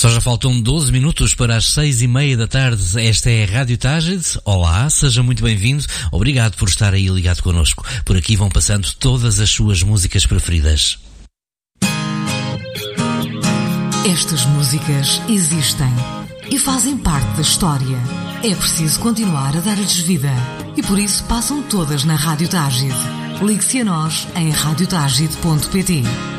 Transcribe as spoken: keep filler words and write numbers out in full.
Só já faltam doze minutos para as seis e meia da tarde. Esta é a Rádio Tágide. Olá, seja muito bem-vindo. Obrigado por estar aí ligado connosco. Por aqui vão passando todas as suas músicas preferidas. Estas músicas existem e fazem parte da história. É preciso continuar a dar-lhes vida e por isso passam todas na Rádio Tágide. Ligue-se a nós em rádio tágide ponto pt.